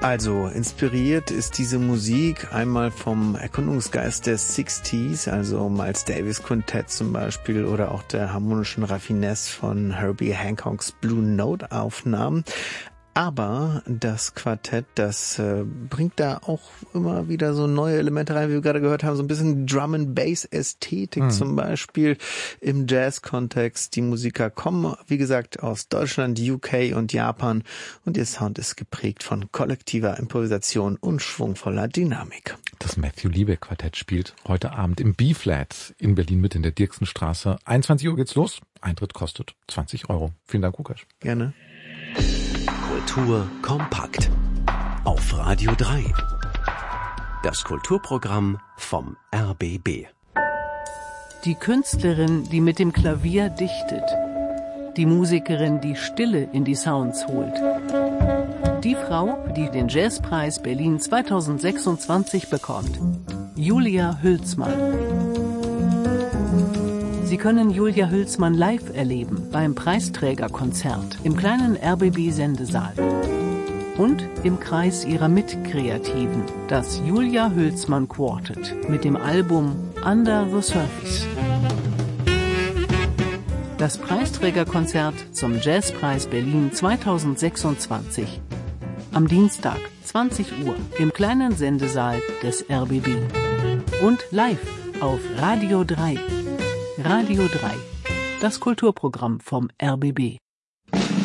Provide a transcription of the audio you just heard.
Also, inspiriert ist diese Musik einmal vom Erkundungsgeist der 60s, also Miles Davis Quintett zum Beispiel, oder auch der harmonischen Raffinesse von Herbie Hancocks Blue Note Aufnahmen. Aber das Quartett, das bringt da auch immer wieder so neue Elemente rein, wie wir gerade gehört haben, so ein bisschen Drum-and-Bass-Ästhetik zum Beispiel im Jazz-Kontext. Die Musiker kommen, wie gesagt, aus Deutschland, UK und Japan und ihr Sound ist geprägt von kollektiver Improvisation und schwungvoller Dynamik. Das Matthew Liebig Quartett spielt heute Abend im B-Flat in Berlin mit in der Dirksenstraße. 21 Uhr geht's los. Eintritt kostet 20 €. Vielen Dank, Lukas. Gerne. Kultur kompakt auf Radio 3. Das Kulturprogramm vom RBB. Die Künstlerin, die mit dem Klavier dichtet. Die Musikerin, die Stille in die Sounds holt. Die Frau, die den Jazzpreis Berlin 2026 bekommt. Julia Hülsmann. Sie können Julia Hülsmann live erleben beim Preisträgerkonzert im kleinen RBB-Sendesaal und im Kreis ihrer Mitkreativen, das Julia Hülsmann Quartet mit dem Album Under the Surface. Das Preisträgerkonzert zum Jazzpreis Berlin 2026 am Dienstag 20 Uhr im kleinen Sendesaal des RBB und live auf Radio 3. Radio 3, das Kulturprogramm vom RBB.